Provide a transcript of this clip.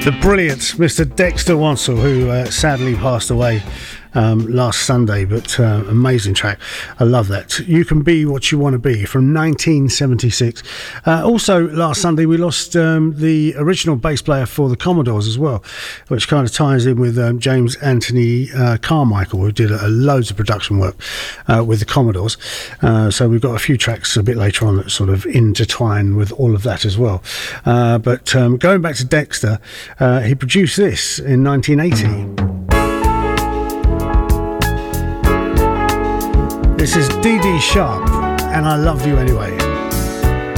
The brilliant Mr. Dexter Wansel, who sadly passed away last Sunday, but amazing track. I love that. You Can Be What You Want to Be from 1976. Also, last Sunday we lost the original bass player for the Commodores as well, which kind of ties in with James Anthony Carmichael, who did loads of production work with the Commodores. So we've got a few tracks a bit later on that sort of intertwine with all of that as well. But going back to Dexter, he produced this in 1980. This is Dee Dee Sharp, and I Love You Anyway.